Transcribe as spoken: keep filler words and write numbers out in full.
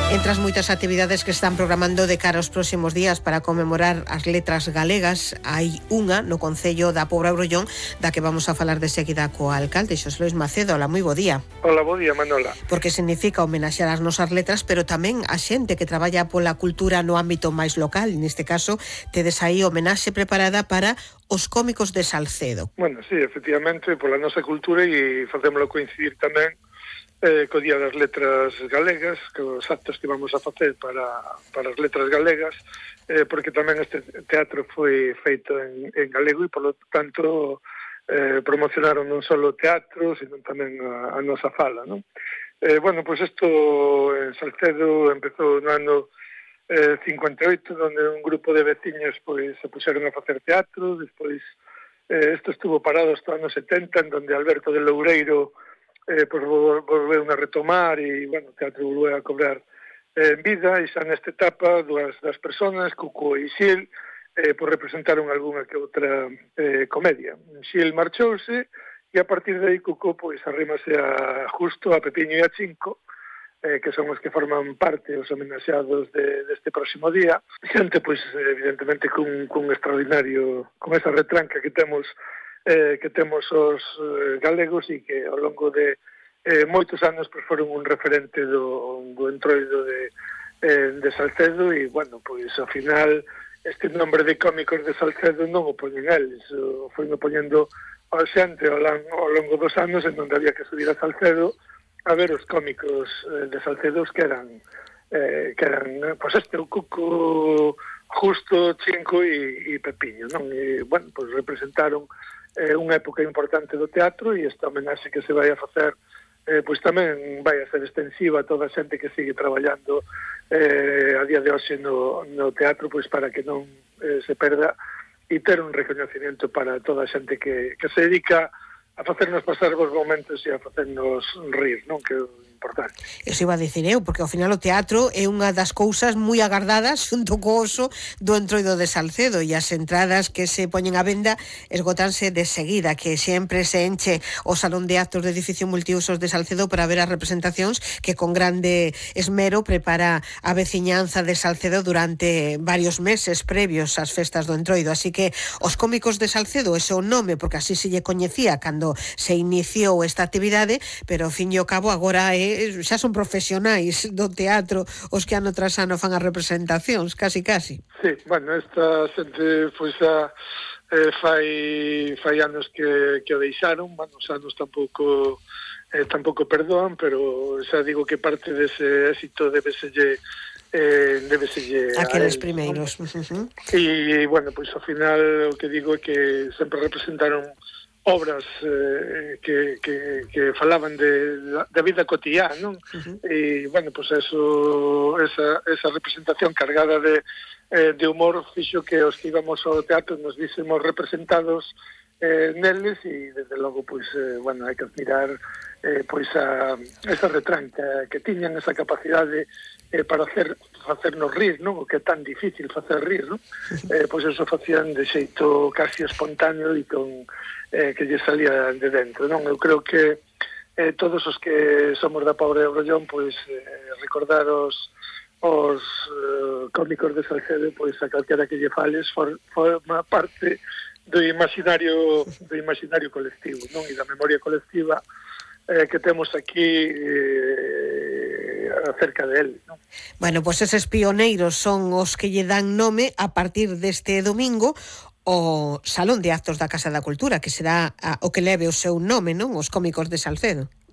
Entre as moitas actividades que están programando de cara aos próximos días para conmemorar as letras galegas, hai unha no Concello da Pobra Brollón, da que vamos a falar de seguida co alcalde, Xosé Luís Macedo. Hola, moi bo día. Hola, bo día, Manola. Porque significa homenaxear as nosas letras, pero tamén a xente que traballa pola cultura no ámbito máis local. Neste caso, tedes aí homenaxe preparada para os cómicos de Salcedo. Bueno, sí, efectivamente, pola nosa cultura e facémolo coincidir tamén eh, co Día das Letras Galegas, que os actos que vamos a facer para, para as letras galegas, eh, porque tamén este teatro foi feito en, en galego e, polo tanto, eh, promocionaron non só o teatro, sino tamén a, a nosa fala, non? Eh, bueno, pois pues isto en Salcedo empezou no ano eh, cincuenta e oito, onde un grupo de veciños pois, se puxeron a facer teatro. Despois eh, isto estuvo parado hasta o ano setenta, en donde Alberto de Loureiro eh, pues, volveu a retomar e, bueno, o teatro volveu a cobrar eh, en vida, e xa nesta etapa dúas das personas, Cuco e Xil, eh, pues, representaron algunha que outra eh, comedia. Xil marchouse e a partir de aí Cuco pois arrímase a Justo, a Pepiño e a Chinco, eh, que son os que forman parte, os homenaxeados de, deste próximo día. Xente, pois, evidentemente, cun, cun extraordinario, con esa retranca que temos eh, que temos os eh, galegos e que ao longo de eh, moitos anos pues, foron un referente do, do entroido de, eh, de Salcedo e, bueno, pois, ao final, este nombre de cómicos de Salcedo non o poñen eles, o foi no poñendo a xente ao, ao longo dos anos en onde había que subir a Salcedo a ver os cómicos eh, de Salcedo que eran, eh, que eran, pois, este, o Cuco, Justo, Chinco e, e Pepiño, non? E, bueno, pois representaron eh, unha época importante do teatro e esta homenaxe que se vai a facer eh, pois tamén vai a ser extensiva a toda a xente que sigue traballando eh, a día de hoxe no, no teatro, pois para que non eh, se perda e ter un recoñecimiento para toda a xente que, que se dedica a facernos pasar bons momentos e a facernos rir, non? Que é importante. Eso iba a dicir eu, porque ao final o teatro é unha das cousas moi agardadas xunto co oso do entroido de Salcedo, e as entradas que se poñen á venda esgotanse de seguida, que sempre se enche o salón de actos do edificio multiusos de Salcedo para ver as representacións que con grande esmero prepara a veciñanza de Salcedo durante varios meses previos ás festas do entroido. Así que os cómicos de Salcedo, ese é o nome, porque así se lle coñecía cando se iniciou esta actividade, pero ao fin e ao cabo agora é, xa son profesionais do teatro os que ano tras ano fan as representacións, casi casi. Sí, bueno, esta xente foi xa eh, fai fai anos que, que o deixaron, bueno, os anos tampouco eh, tampouco perdoan, pero xa digo que parte dese éxito debeselle eh, debeselle aqueles a eles, primeiros, ¿no? Uh-huh. E, bueno, pois ao final o que digo é que sempre representaron obras eh, que, que, que falaban de da vida cotidiana, non? Uh-huh. E, bueno, pois pues eso, esa, esa representación cargada de, eh, de humor fixo que os que íbamos ao teatro nos vísemos representados eh, neles e, desde logo, pois, eh, bueno, hai que admirar eh, pois a, esa retranca que tiñan, esa capacidade eh, para hacer facernos rir, non? O que é tan difícil facer rir, non? Uh-huh. Eh, pois eso facían de xeito casi espontáneo e con eh, que lle salía de dentro, non? Eu creo que eh, todos os que somos da Pobra Brollón, pois eh, recordar os, os uh, cómicos de Salcedo, pois a calquera que lle fales for, forma parte do imaginario do imaginario colectivo, non? E da memoria colectiva eh, que temos aquí eh, acerca de él, non? Bueno, pois pues eses pioneiros son os que lle dan nome a partir deste domingo o Salón de Actos da Casa da Cultura, que será a, o que leve o seu nome, non? Os cómicos de Salcedo.